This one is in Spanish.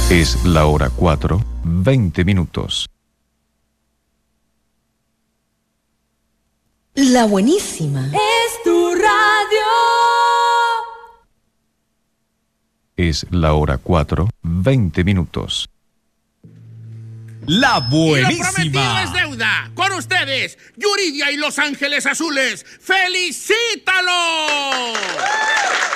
Es la hora 4, 20 minutos. La buenísima. Es tu radio. Es la hora 4, 20 minutos. La buenísima. Y lo prometido es deuda. Con ustedes, Yuridia y Los Ángeles Azules. ¡Felicítalo!